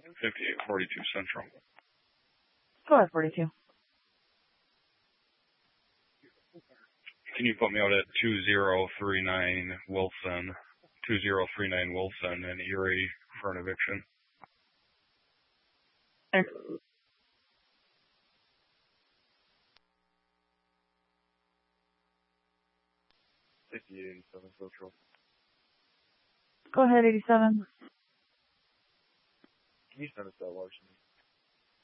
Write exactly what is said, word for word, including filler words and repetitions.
fifty-eight forty-two Central. Go ahead, forty-two. Can you put me out at two zero three nine Wilson, two zero three nine Wilson in Erie for an eviction? Thanks. fifty-eight eighty-seven Central. Go ahead, eighty-seven. Can you send us that large?